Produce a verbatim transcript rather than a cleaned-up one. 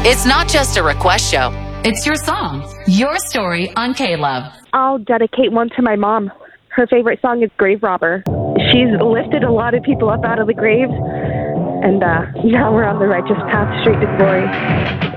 It's not just a request show. It's your song, your story on K-Love. I'll dedicate one to my mom. Her favorite song is Grave Robber. She's lifted a lot of people up out of the graves, and uh, now we're on the righteous path straight to glory.